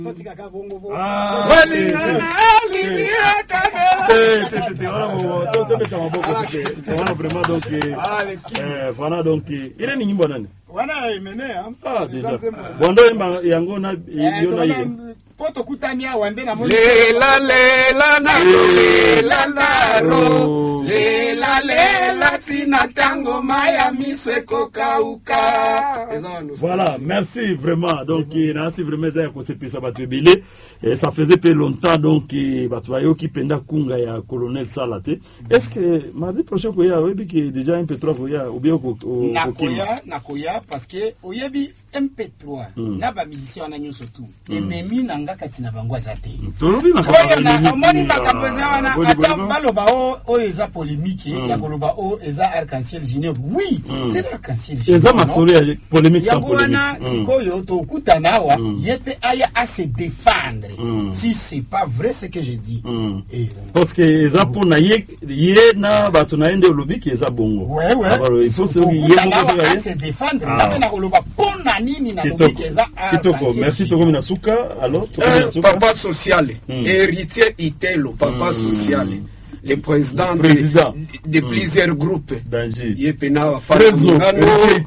Voilà donc il est nyimbo nani? Wana imenea. Ah déjà. Bondo yango na yona ye. Poto kutania wande na moni. Lela na lela na ro. Lela tina tango maya miswe kokauka. Voilà, merci vraiment. Donc merci vraiment ça ko sepisa batwebele. Ça faisait peu longtemps donc batwayo ki penda kunga ya colonel Salate. Est-ce que mardi prochain ko ya webi que déjà MP3 ko ya ou bien ko nakoya parce que oyebi MP3 na ba musicien na nyuso tu. Ememi nanga katina bangwa zate. Tolobi makamba. Moni makamboza wana ata baloba o eza polémique ya koloba o eza arc-en-ciel junior. Oui, c'est l'arc-en-ciel junior. Eza masolo ya polémique sans polémique. Yangwana sikoyo to kutanawa yepe aya à se défendre. Si c'est pas vrai ce que je dis. Parce que eza pona ye na bato na ende olobi ki eza bongo. Ouais. Alors il faut se défendre. Na koloba pona nini na lobi ki eza arc-en-ciel. Merci Toko Minasuka. Alors papa social, héritier Itelo, papa social. Le président de plusieurs groupes. Yepena Falangano,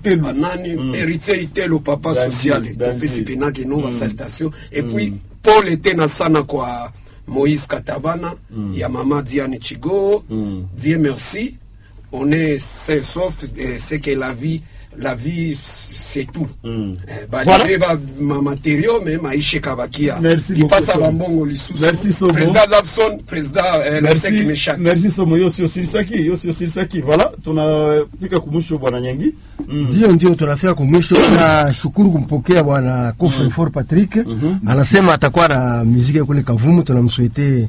héritier Itelo, papa social. Depuis Sipena Geno, salutation. Et puis Paul était na sana kwa Moïse Katabana, ya mama Diane Chigo. Dieu merci. On est sauf c'est que la vie c'est tout. Voilà. Matériaux mais maisha kabakia. Il passe à Bambongo Lisusu. Merci Somo. Président Zabson, président Lasek Meshak. Merci Somo Yosio Silsaki. Voilà, tunafika kumwisho bwana Nyangi. Ndio tunafika kumwisho na shukuru kumpokea bwana Kofre For Patrick. Anasema atakuwa na muziki kule Kavumu, tunamswete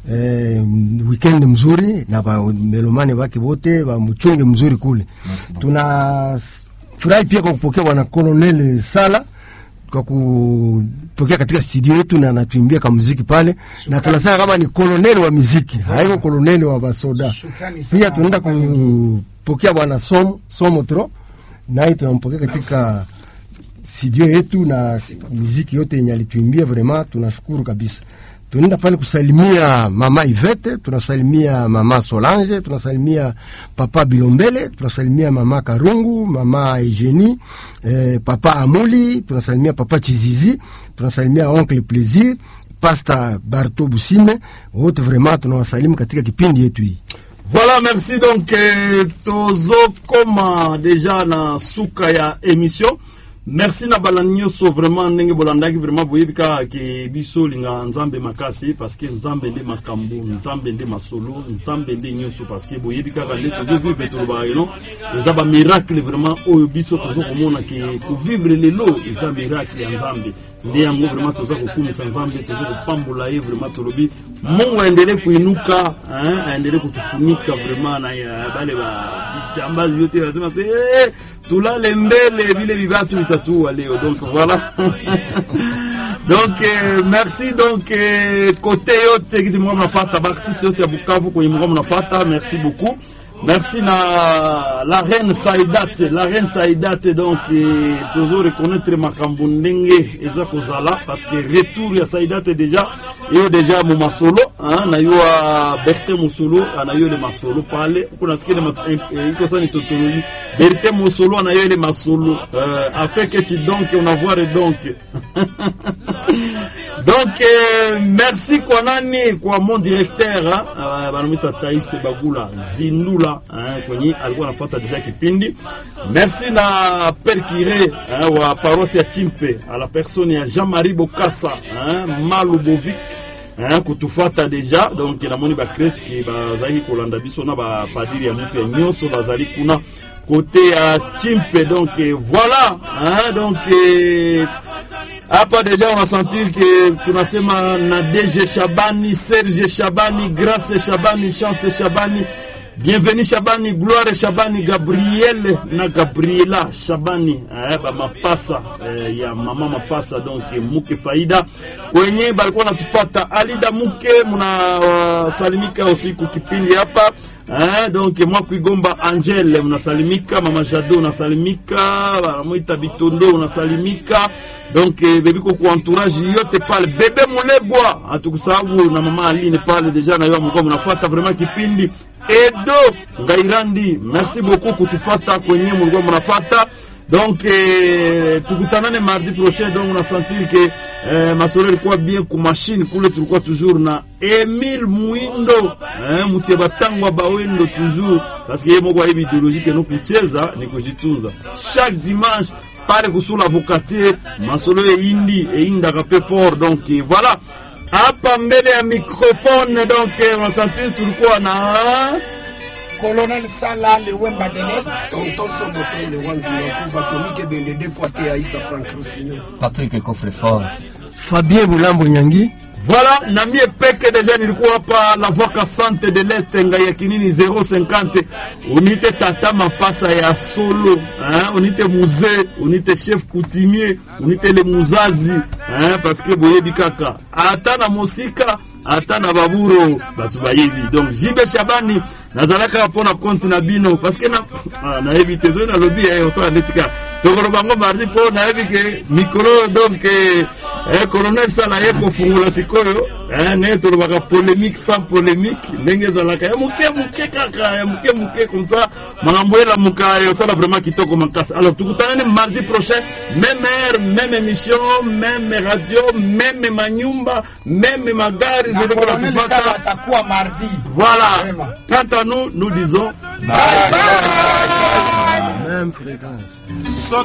weekend mzuri na ba melomani wake wote ba mchunge mzuri kule. Tuna furahi pia kwa kupokea bwana Colonel Sala kwa kupokea katika studio yetu na anatuimbia kama muziki pale. Na tunasema kama ni colonel wa muziki, haiko colonel wa basoda. Pia tunaenda kupokea bwana Somotro naye tunampokea katika studio yetu na muziki yote yenye alituimbia, vraiment tunashukuru kabisa. Tunaenda pale kusalimia mama Ivete, tunasalimia mama Solange, tunasalimia papa Bilombele, tunasalimia mama Karungu, mama Eugenie, papa Amuli, tunasalimia papa Chizizi, tunasalimia oncle Plaisir, pastor Barto Busime, wote vraiment tunawasalimu katika kipindi yetu hii. Voilà, merci donc tozo koma déjà na suka ya émission. Merci na balanyoso vraiment ndenge bolandaki vraiment boyebika ke biso linga nzambe makasi parce que nzambe nde makambu, nzambe nde masolo, nzambe nde nyoso parce que boyebika ka ndeto zo vivre to ba no eza ba miracle vraiment oyo biso tozo komona ke ko vivre lelo eza miracle ya nzambe ndi yango vraiment tozo kokumisa nzambe tozo kopambola ye vraiment tolobi Mungu aendelee kuinuka aendelee kutufunika vraiment na bale ba jambazi yote lazima tulale mbele vile vibasi vitatu leo. Donc voilà. Donc merci donc côté yote kizi mwa mnafata artiste yote ya Bukavu kwenye mwa mnafata, merci beaucoup. Merci na la reine Saïdate donc toujours reconnaître makambo ndenge eza kozala parce que retour ya Saïdate déjà yo déjà mu masolo na yo Berté Musolo na yo le masolo pale kuna sikile iko sana totologi Berté Musolo na yo le masolo afin que tu donc on avoir donc donc merci kwa nani kwa mon directeur banamita Taïs Bagula Zindula kwenye alikuwa anafuata deja kipindi. Merci na Père Kiré wa paroisse ya Chimpe à la personne ya Jean-Marie Bokassa Malubovic kutufuata deja. Donc na moni ba crèche ki bazali kolanda biso na ba padiri ya mupe nyoso bazali kuna côté ya Chimpe. Donc voilà donc hapa deja on va sentir que tunasema na DG Shabani, Serge Shabani, Grâce Shabani, Chance Shabani, Bienvenue Shabani, Gloire Shabani, Gabriel na Gabriela Shabani, ba mapasa ya mama mapasa donc muke faida kwenye balikuwa natufuata Alida muke muna salimika usiku kipindi hapa. Donc moi kuigomba Angel mnasalimika, mama Jado unasalimika, muita Bitondo unasalimika, donc bebiko ku entourage yote pale, bebe Mulegwa atukusababu na mama Aline pale deja na yao mko mnafuata vraiment kipindi Edo Ngairandi, merci beaucoup kutufata kwenye mlikuwa mnafuata. Donc tukutanane mardi prochain. Donc on a senti que Masolo ilikuwa bien ku machine kule, tulikuwa toujours na Emile Muindo mutie batangwa bawendo toujours, parce que yeye moko hivi idéologie que nous kucheza ni kujitunza chaque dimanche pale kusula vokatier Masolo indi inda kapé fort. Donc voilà, hapa mbele ya microphone. Donc on a senti tulikuwa na Colonel Sala le Wemba de l'Est, Tonton Somoto le Wanzino Kuva Tomike Bende de fois te Aïssa Franck Roussignon, Patrick Coffrefort, Fabien Boulambo Nyangi. Voilà, na mie peke deja nilikuwa hapa la voix cassante de l'Est ngaya kinini 050. Unite tata mapasa ya solo, unite musée, unite chef coutumier, unite le muzazi, parce que boyebi kaka ata na musika ata na baburo batu bayebi. Donc Jibe Shabani nazalaka pona compte na bino, parce que na éviter zo na lobby on sa netika tokoro bango mardi po na éviter micro. Donc colonel Sala yeko fungula sikoyo ne to baka polémique sans polémique ndenge zalaka ya muke kaka ya muke comme ça mangamboela mukayo ça vraiment kitoko makasa. Alors tukutane mardi prochain, même heure, même émission, même radio, même manyumba, même magari na colonel Sala atakuwa mardi. Voilà, quant à nous disons bye bye. Même fréquence.